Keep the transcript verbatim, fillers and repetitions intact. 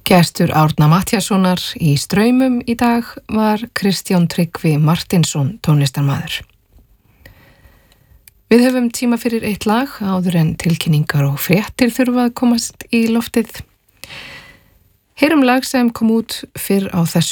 Gestur Árna Matthíassonar í Straumum í dag var Kristján Tryggvi Martinsson tónlistarmaður. Við höfum tíma fyrir eitt lag áður en tilkynningar og fréttir þurfa að komast í loftið. Heyrum lag sem kom út fyrr á þessu